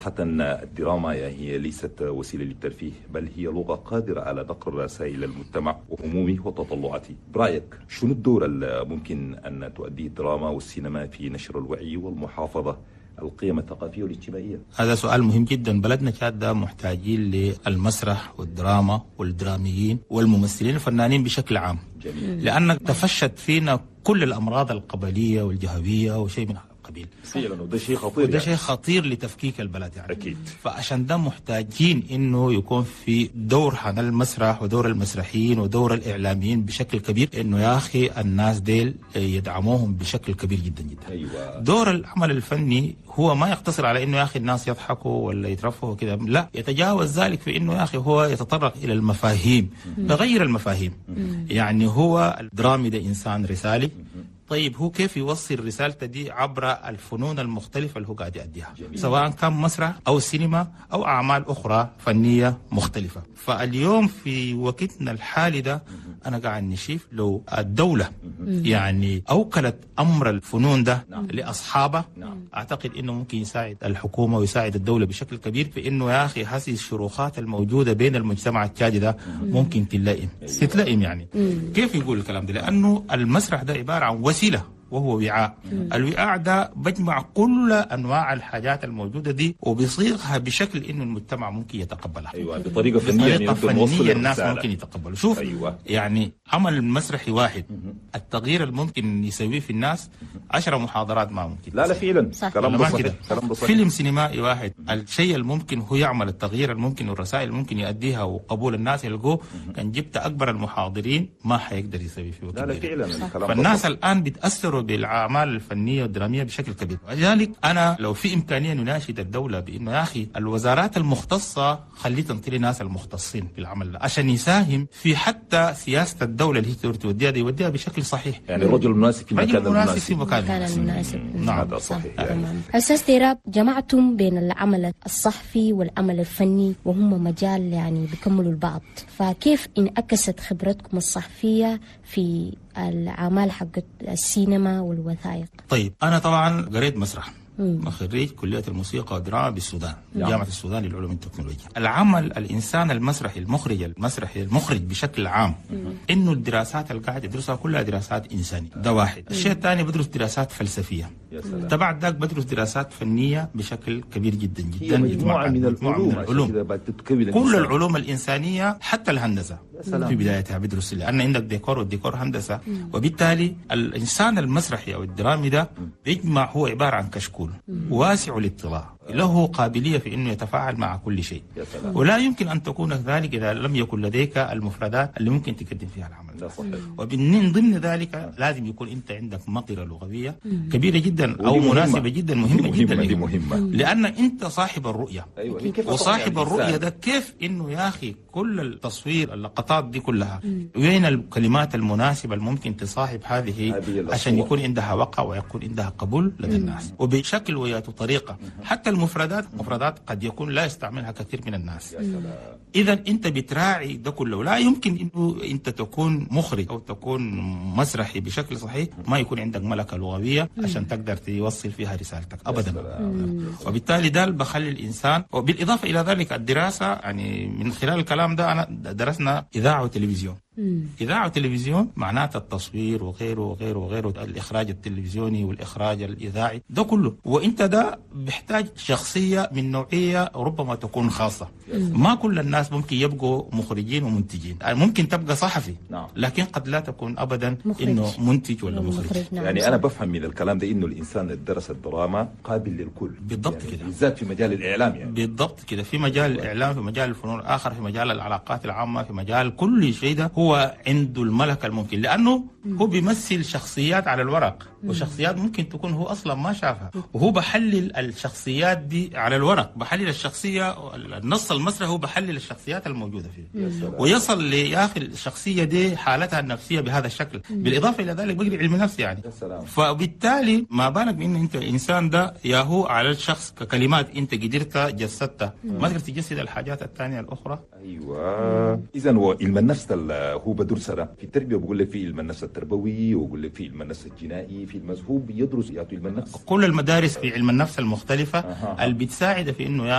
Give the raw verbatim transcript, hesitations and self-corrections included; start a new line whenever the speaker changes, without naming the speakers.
حتى الدراما يعني هي ليست وسيلة للترفيه، بل هي لغة قادرة على نقل رسائل المجتمع وهمومه وتطلعاته. برأيك شنو الدور الممكن أن تؤديه الدراما والسينما في نشر الوعي والمحافظة القيم الثقافية والاجتماعية؟
هذا سؤال مهم جدا. بلدنا كاد محتاجين للمسرح والدراما والدراميين والممثلين الفنانين بشكل عام. جميل. لأن تفشت فينا كل الأمراض القبلية والجهوية وشيء من القبيل.
فعلا وده شيء خطير،
وده يعني. شيء خطير لتفكيك البلد يعني.
أكيد.
فعشان ده محتاجين إنه يكون في دور عن المسرح ودور المسرحيين ودور الإعلاميين بشكل كبير، إنه يا أخي الناس ديل يدعموهم بشكل كبير جدا جدا.
أيوة.
دور العمل الفني هو ما يقتصر على إنه يا أخي الناس يضحكوا ولا يترفهوا كده، لا، يتجاوز ذلك في إنه يا أخي هو يتطرق إلى المفاهيم، تغير المفاهيم. يعني هو الدرامي ده إنسان رسالي. طيب هو كيف يوصل رسالته دي عبر الفنون المختلفة اللي هو قاعد يأديها، سواء كان مسرح أو سينما أو أعمال أخرى فنية مختلفة. فاليوم في وقتنا الحالي ده أنا قاعد نشوف لو الدولة يعني أوكلت أمر الفنون ده لأصحابه، أعتقد إنه ممكن يساعد الحكومة ويساعد الدولة بشكل كبير في إنه يا أخي هذه الشروخات الموجودة بين المجتمع التاجي ده ممكن تلائم تتلائم. يعني كيف يقول الكلام ده؟ لأنه المسرح ده عبارة عن وسيلة وهو وعاء. الوعاء ده بجمع كل انواع الحاجات الموجوده دي وبيصيغها بشكل انه المجتمع ممكن يتقبلها.
ايوه بطريقه فنيه،
بطريقه فنيه الناس ممكن يتقبلوا. شوف
أيوة.
يعني عمل مسرحي واحد التغيير الممكن يسويه في الناس عشرة محاضرات ما ممكن.
لا لا فعلا كلام بسيط.
فيلم سينمائي واحد الشيء الممكن هو يعمل التغيير الممكن والرسائل الممكن يؤديها وقبول الناس يلقوه، كان جبت اكبر المحاضرين ما حيقدر يسوي فيه.
لا لا فعلا.
فالناس الان بيتاثروا بالاعمال الفنيه والدراميه بشكل كبير. ولذلك انا لو في امكانيه نناشد الدوله بانه يا اخي الوزارات المختصه خليه تنطي ناس المختصين في العمل ده عشان يساهم في حتى سياسه الدوله اللي هي توديها دي يوديها بشكل صحيح.
يعني الرجل المناسب في المكان
المناسب في مكان
المناسب.
نعم هذا صحيح. يعني.
استاذ تيراب، جمعتم بين العمل الصحفي والعمل الفني وهم مجال يعني بيكملوا البعض، فكيف انعكست خبرتكم الصحفية في الأعمال حقت السينما والوثائق؟
طيب أنا طبعا قريت مسرح، خريج كلية الموسيقى والدراما بالسودان، جامعة السودان للعلوم التكنولوجية. العمل الإنسان المسرحي المخرج المسرحي المخرج بشكل عام مم. إنه الدراسات اللي قاعد يدرسها كلها دراسات إنسانية، ده واحد. الشيء الثاني بدرس دراسات فلسفية، تبع ذاك بدرس دراسات فنية بشكل كبير جدا جدا.
مجموعة من العلوم, من العلوم.
كل العلوم الإنسانية حتى الهندسة في بدايتها بدرس، لأن عندك ديكور والديكور هندسة، مم. وبالتالي الإنسان المسرحي أو الدرامي ده بيجمع، هو عبارة عن كشكول واسع الاطلاع، له قابلية في أنه يتفاعل مع كل شيء، ولا يمكن أن تكون ذلك إذا لم يكن لديك المفردات اللي ممكن تقدم فيها العمل. ومن ضمن ذلك لازم يكون أنت عندك مقدرة لغوية كبيرة جدا أو مناسبة جدا، مهمة, مهمة جدا
دي مهمة.
لأن أنت صاحب الرؤية.
أيوة.
وصاحب الرؤية ده كيف أنه يا أخي كل التصوير اللقطات دي كلها وين الكلمات المناسبة الممكن تصاحب هذه عشان يكون عندها وقع ويكون عندها قبول لدى الناس، وبشكل وطريقة. حتى المفردات مفردات قد يكون لا يستعملها كثير من الناس. إذا أنت بتراعي ده كله. لا يمكن أنه أنت تكون مخرج أو تكون مسرحي بشكل صحيح ما يكون عندك ملكة لغوية عشان تقدر توصل فيها رسالتك أبدا. وبالتالي ده بخلي الإنسان. وبالإضافة إلى ذلك الدراسة، يعني من خلال الكلام ده أنا درسنا إذاعة وتلفزيون. مم. إذاعة وتلفزيون معناتها التصوير وغيره وغيره وغيره، الإخراج التلفزيوني والإخراج الإذاعي ده كله. وإنت ده بيحتاج شخصية من نوعية ربما تكون خاصة. مم. ما كل الناس ممكن يبقوا مخرجين ومنتجين، ممكن تبقى صحفي نعم. لكن قد لا تكون أبدا مخرج. إنه منتج ولا مخرج, مخرج.
نعم. يعني أنا بفهم من الكلام ده إنه الإنسان اللي درس الدراما قابل للكل.
بالضبط
يعني
كده،
بالذات في مجال الإعلام. يعني
بالضبط كده، في مجال الإعلام، في مجال الفنون الآخر، في مجال العلاقات العامة، في مجال كل شيء ده هو عنده الملكة الممكن، لأنه هو بيمثل شخصيات على الورق، وشخصيات ممكن تكون هو أصلا ما شافها، وهو بحلل الشخصيات دي على الورق، بحلل الشخصية، النص المسرحي هو بحلل الشخصيات الموجودة فيه، ويصل ليا أخي الشخصية دي حالتها النفسية بهذا الشكل. بالإضافة إلى ذلك بقري علم نفس يعني. فبالتالي ما بالك بأن أنت إنسان ده ياهو على الشخص ككلمات أنت قدرت جسدتها، ما تقدر تجسد الحاجات الثانية الأخرى.
أيوة. إذا هو علم النفس هو بدرس في التربية، بقول لك في علم النفس التربوي، وبقول لك في علم النفس الجنائي، في المذهوب يدرس يعطي علم النفس.
كل المدارس في علم النفس المختلفة أه. اللي بتساعد في إنه